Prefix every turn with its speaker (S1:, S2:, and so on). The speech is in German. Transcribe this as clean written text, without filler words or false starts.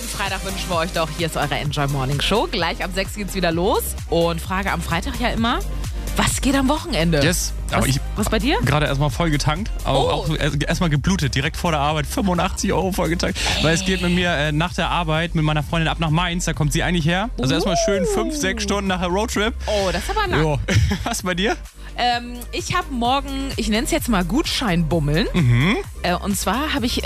S1: schönen Freitag wünschen wir euch doch. Hier ist eure Enjoy Morning Show. Gleich ab 6 geht's wieder los. Und Frage am Freitag ja immer, was geht am Wochenende?
S2: Yes. Aber
S1: Was bei dir?
S2: Gerade erstmal voll getankt. Aber auch erstmal geblutet, direkt vor der Arbeit. 85 € voll getankt. Weil es geht mit mir nach der Arbeit mit meiner Freundin ab nach Mainz. Da kommt sie eigentlich her. Also erstmal schön 5-6 Stunden nach der Roadtrip.
S1: Oh, das ist aber lang.
S2: Jo. Was bei dir?
S1: Ich habe morgen, ich nenne es jetzt mal Gutscheinbummeln. Und zwar habe ich